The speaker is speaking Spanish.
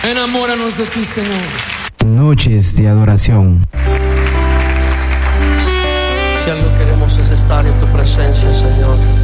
Enamóranos de ti, Señor. Noches de adoración. Si algo queremos es estar en tu presencia, Señor.